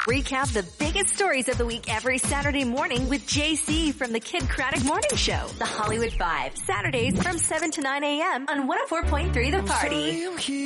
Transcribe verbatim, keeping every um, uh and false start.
Recap the biggest stories of the week every Saturday morning with J C from the Kid Craddock Morning Show. The Hollywood Five. Saturdays from seven to nine a.m. on one oh four point three The Party.